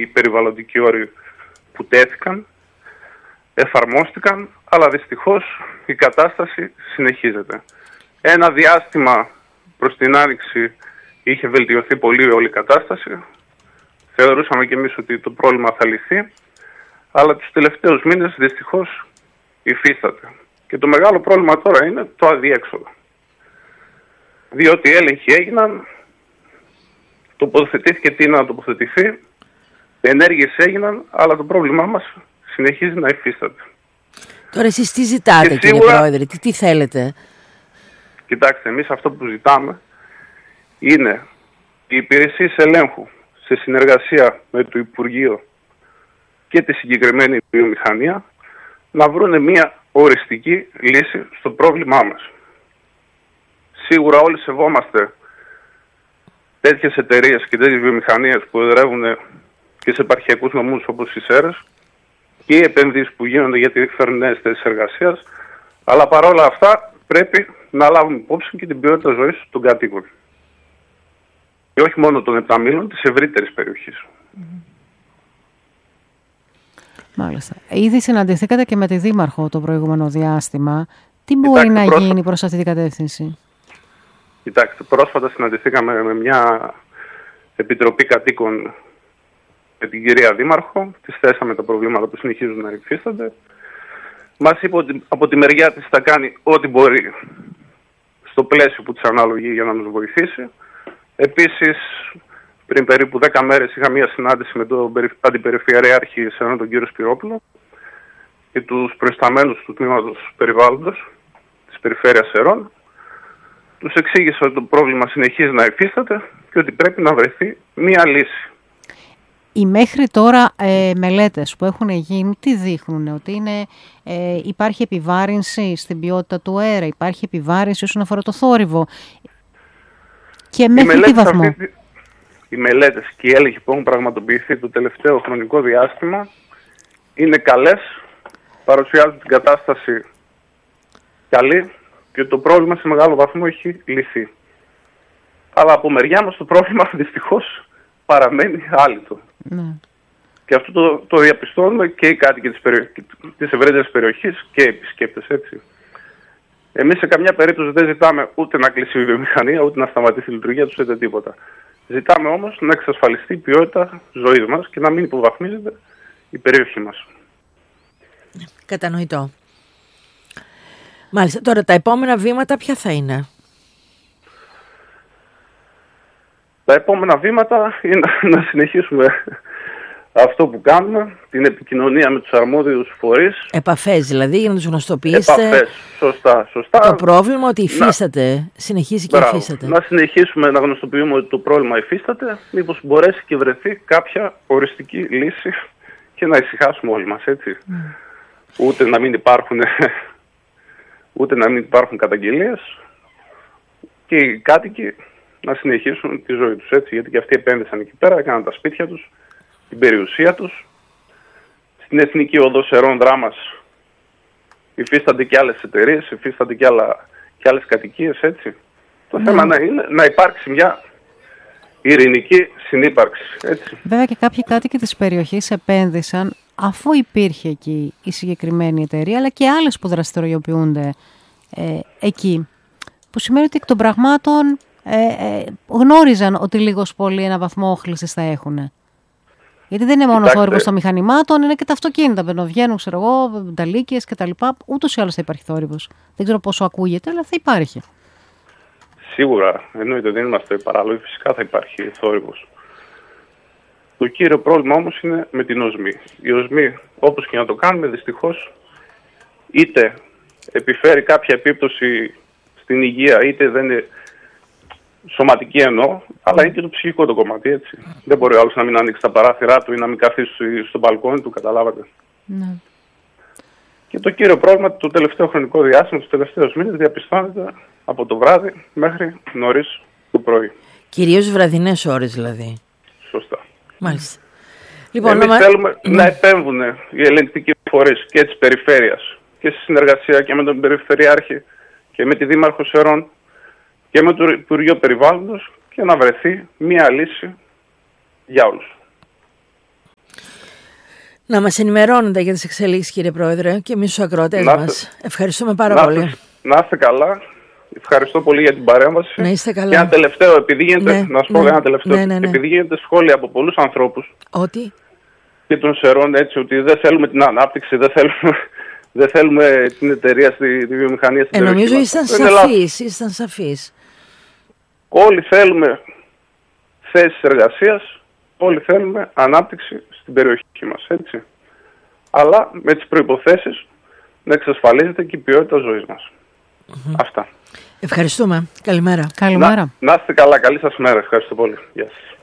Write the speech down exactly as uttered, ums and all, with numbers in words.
οι περιβαλλοντικοί όροι που τέθηκαν, εφαρμόστηκαν, αλλά δυστυχώς η κατάσταση συνεχίζεται. Ένα διάστημα προς την άνοιξη είχε βελτιωθεί πολύ όλη η κατάσταση. Θεωρούσαμε και εμείς ότι το πρόβλημα θα λυθεί, αλλά τους τελευταίους μήνες δυστυχώς υφίσταται. Και το μεγάλο πρόβλημα τώρα είναι το αδιέξοδο. Διότι οι έλεγχοι έγιναν, τοποθετήθηκε τι να τοποθετηθεί, ενέργειες έγιναν, αλλά το πρόβλημά μας συνεχίζει να υφίσταται. Τώρα εσείς τι ζητάτε, και κύριε σίγουρα, Πρόεδρε, τι, τι θέλετε? Κοιτάξτε, εμείς αυτό που ζητάμε είναι οι υπηρεσίες ελέγχου σε συνεργασία με το Υπουργείο και τη συγκεκριμένη βιομηχανία να βρουν μια οριστική λύση στο πρόβλημά μας. Σίγουρα όλοι σεβόμαστε τέτοιες εταιρείες και τέτοιες βιομηχανίες που εδρεύουν και σε επαρχιακούς νομούς όπως οι ΣΕΡΕΣ και οι επενδύσεις που γίνονται γιατί φέρνουν νέες θέσεις εργασίας, αλλά παρόλα αυτά πρέπει να λάβουμε υπόψη και την ποιότητα ζωής των κατοίκων. Και όχι μόνο των Επταμήλων, της ευρύτερης περιοχής. Mm-hmm. Μάλιστα. Ήδη συναντηθήκατε και με τη Δήμαρχο το προηγούμενο διάστημα. Τι μπορεί Κοιτάξτε, να πρόσφατα... γίνει προς αυτή την κατεύθυνση? Κοιτάξτε, πρόσφατα συναντηθήκαμε με μια επιτροπή κατοίκων με την κυρία Δήμαρχο. Της θέσαμε τα προβλήματα που συνεχίζουν να υφίστανται. Μας είπε ότι από τη μεριά της θα κάνει ό,τι μπορεί στο πλαίσιο που της αναλογεί για να μας βοηθήσει. Επίσης, πριν περίπου δέκα μέρες είχα μια συνάντηση με τον Αντιπεριφερειάρχη Σερών, τον κύριο Σπυρόπουλο, και τους προϊσταμένους του τμήματος περιβάλλοντος της Περιφέρειας Σερών. Τους εξήγησα ότι το πρόβλημα συνεχίζει να υφίσταται και ότι πρέπει να βρεθεί μια λύση. Οι μέχρι τώρα ε, μελέτες που έχουν γίνει, τι δείχνουν? Ότι είναι, ε, υπάρχει επιβάρυνση στην ποιότητα του αέρα, υπάρχει επιβάρυνση όσον αφορά το θόρυβο? Και μέχρι τι βαθμό? Αυτή, οι μελέτες και οι έλεγχοι που έχουν πραγματοποιηθεί το τελευταίο χρονικό διάστημα είναι καλές, παρουσιάζουν την κατάσταση καλή και το πρόβλημα σε μεγάλο βαθμό έχει λυθεί. Αλλά από μεριά μας το πρόβλημα δυστυχώς παραμένει άλυτο. Ναι. Και αυτό το, το διαπιστώνουμε και οι κάτοικοι της, περι... της ευρύτερης περιοχής και οι επισκέπτες, έτσι. Εμείς σε καμιά περίπτωση δεν ζητάμε ούτε να κλείσει η βιομηχανία, ούτε να σταματήσει η λειτουργία τους, ούτε τίποτα. Ζητάμε όμως να εξασφαλιστεί η ποιότητα ζωής μας και να μην υποβαθμίζεται η περιοχή μας. Κατανοητό. Μάλιστα. Τώρα τα επόμενα βήματα ποια θα είναι? Τα επόμενα βήματα είναι να συνεχίσουμε αυτό που κάνουμε, την επικοινωνία με τους αρμόδιους φορείς. Επαφές δηλαδή, για να τους γνωστοποιήσετε. Επαφές, σωστά, σωστά. Το πρόβλημα ότι υφίσταται, να... συνεχίζει και Μπράβο. υφίσταται. Να συνεχίσουμε να γνωστοποιούμε ότι το πρόβλημα υφίσταται, μήπως μπορέσει και βρεθεί κάποια οριστική λύση και να ησυχάσουμε όλοι μας, έτσι. Mm. Ούτε να μην υπάρχουν, ούτε να μην υπάρχουν καταγγελίες και οι κάτοικοι να συνεχίσουν τη ζωή τους, έτσι, γιατί και αυτοί επένδυσαν εκεί πέρα, έκαναν τα σπίτια τους, την περιουσία τους. Στην Εθνική Οδό Σερών Δράμας υφίστανται και άλλες εταιρείες, υφίστανται και, άλλα, και άλλες κατοικίες, έτσι. Το mm. θέμα να είναι να υπάρξει μια ειρηνική συνύπαρξη, έτσι. Βέβαια και κάποιοι κάτοικοι της περιοχής επένδυσαν αφού υπήρχε εκεί η συγκεκριμένη εταιρεία, αλλά και άλλες που δραστηριοποιούνται ε, εκεί. Που σημαίνει ότι εκ των πραγμάτων ε, ε, γνώριζαν ότι λίγος πολύ ένα βαθμό όχλησης θα έχουν. Γιατί δεν είναι μόνο Κοιτάξτε. θόρυβος των μηχανημάτων, είναι και τα αυτοκίνητα. Μπαινοβγαίνουν, ξέρω εγώ, νταλίκες κτλ. Ούτως ή άλλως θα υπάρχει θόρυβος. Δεν ξέρω πόσο ακούγεται, αλλά θα υπάρχει. Σίγουρα, εννοείται, δεν είμαστε παράλογοι, φυσικά θα υπάρχει θόρυβος. Το κύριο πρόβλημα όμως είναι με την οσμή. Η οσμή, όπως και να το κάνουμε, δυστυχώς, είτε επιφέρει κάποια επίπτωση στην υγεία, είτε δεν είναι σωματική εννοώ, αλλά είναι και το ψυχικό το κομμάτι, έτσι. Δεν μπορεί ο άλλος να μην ανοίξει τα παράθυρά του ή να μην καθίσει στο μπαλκόνι του, καταλάβατε. Ναι. Και το κύριο πρόβλημα το τελευταίο χρονικό διάστημα, τους τελευταίους μήνες, διαπιστώνεται από το βράδυ μέχρι νωρίς το πρωί. Κυρίως βραδινές ώρες δηλαδή. Σωστά. Μάλιστα. Λοιπόν, Εμείς να... θέλουμε mm. να επέμβουν οι ελεγκτικοί φορείς και της περιφέρειας και στη συνεργασία και με τον Περιφερειάρχη και με τη Δήμαρχο Σερών και με το Υπουργείο Περιβάλλοντος και να βρεθεί μία λύση για όλους. Να μας ενημερώνετε για τις εξελίξεις, κύριε Πρόεδρε, και εμείς τους ακροατές να, μας. Ευχαριστούμε πάρα να, πολύ. Να είστε καλά. Ευχαριστώ πολύ για την παρέμβαση. Να είστε καλά. Και ένα τελευταίο, επειδή γίνεται, ναι, να σου πω ναι, ένα τελευταίο, ναι, ναι, ναι. επειδή γίνεται σχόλια από πολλούς ανθρώπους ότι και των σερών έτσι, ότι δεν θέλουμε την ανάπτυξη, δεν θέλουμε, δεν θέλουμε την εταιρεία, στη, τη βιομηχανία στην ε, περιοχή νομίζω μας. ήσταν σαφείς, ήσταν σαφείς. Όλοι θέλουμε θέσεις εργασίας, όλοι θέλουμε ανάπτυξη στην περιοχή μας, έτσι. Αλλά με τις προϋποθέσεις να εξασφαλίζεται και η ποιότητα ζωής μας. Mm-hmm. Αυτά. Ευχαριστούμε. Καλημέρα. Καλημέρα. Να, να είστε καλά. Καλή σας μέρα. Ευχαριστώ πολύ. Γεια σας.